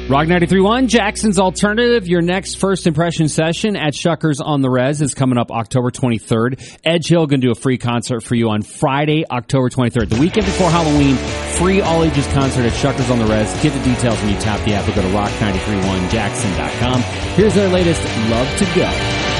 Rock 93.1, Jackson's Alternative. Your next first impression session at Shuckers on the Res is coming up October 23rd. Edge Hill going to do a free concert for you on Friday, October 23rd. The weekend before Halloween, free all-ages concert at Shuckers on the Res. Get the details when you tap the app or go to rock931jackson.com. Here's their latest, Love to Go.